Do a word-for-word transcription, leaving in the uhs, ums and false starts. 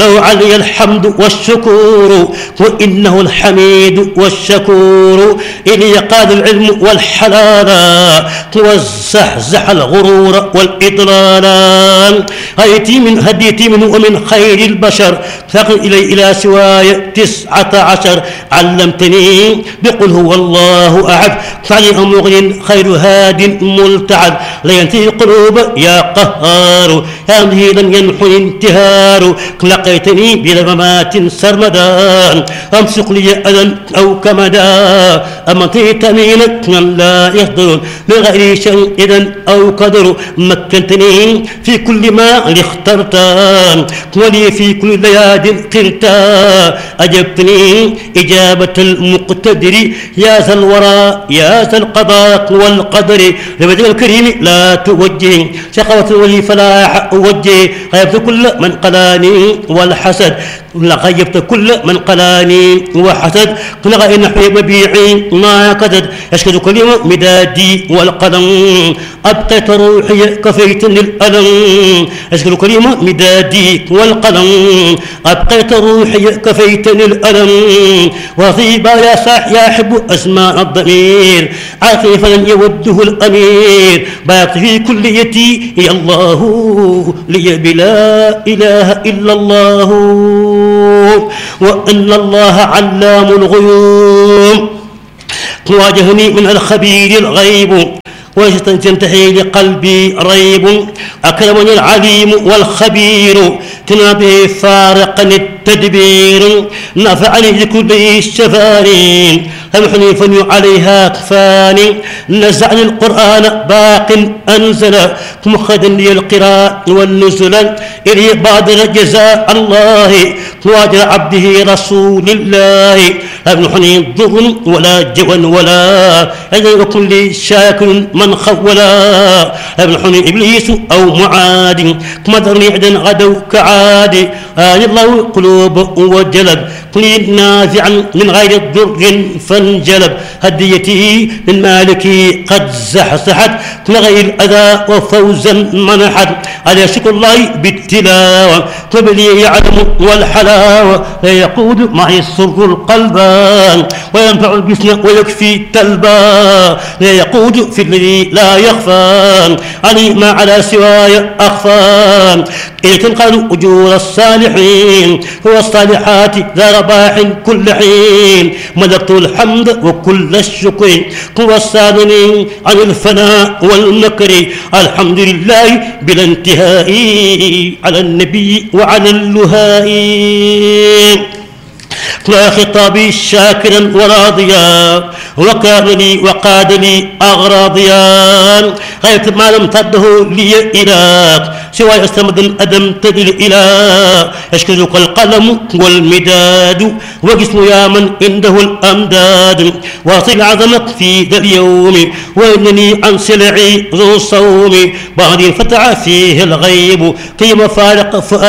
أو علي الحمد والشكور وإنه الحميد والشكور إلي قاد العلم والحلال وزحزح الغرور والإضلال هديتي من هديتي من ومن خير البشر فقل إلي إلى سواي تسعة عشر علمتني بقل هو الله أحد فعلي مغن خير هاد ملتعد لا ينتهي القلوب يا قهار يا مهيلا ينحني انتهار لقيتني بلا ممات سرمدا أمسك لي أذى أو كمدا أمطيت ميلك من لا يقدر من غير شيء إذا أو قدر مكنتني في كل ما اخترت ولي في كل لياد قرت أجبتني إجابة المقتدر يا ذا الورى يا ذا القضاء والقدر لبدء الكريم لا توجه شقوة ولي فلاح أوجه غيبت كل من قلاني والحسد لغيبت كل من قلاني وحسد لغى نحوي ببيعي ما كدد يشكد كلمة مدادي والقلم أبقيت روحي كفيتني الألم يشكد كلمة مدادي والقلم أبقيت روحي كفيتني الألم وطيبا يا صاح يا حب أسماء الضمير عاطفا يوده الأمير باقي في كليتي يا الله لي بلا إله إلا الله وأن الله علام الغيوب واجهني من الخبير الغيب وتنتهي لقلبي ريب أكرمني العليم والخبير تنابه فارقا التدبير نفعني لكل الشفارين أمحني فني عليها كفاني نزعني القرآن باق أنزل مخدا لي القراء والنزل إلي بادر جزاء الله واجر عبده رسول الله أمحني ضر ولا جوى ولا أجل كل شاكر من خولا أمحني إبليس أو معاد مدرني عدا غدوا كعاد آن الله قلوب وجلب كل نازعا من غير ضر فانجلب هديتي من مالكي قد زحزحت من غير الأذى وفوزا منحت على شكر الله بالتلاوة قبلي يعلم والحلاوة لا يقود معي السر القلبان وينفع الجسم ويكفي التلبا لا يقود في الذي لا يخفى علي ما على سواي أخفى إذ تنقل أجور الصالحين هو الصالحات ذا رباح كل حين ملكت الحمد وكل الشكر هو الصادنين عن الفناء والمكر الحمد لله بلا انتهاء على النبي وعلى اللهاء لا خطابي شاكرا وراضيا وكان لي وقاد لي أغراضيا غاية ما لم تده لي إله سوى استمد الأدم تدل إلى يشكرك القلم والمداد وجسم يا من عنده الأمداد واصل عظمك في ذا اليوم وإنني عن سلعي ذو صوم بعد فتح فيه الغيب كيما فارق فؤاد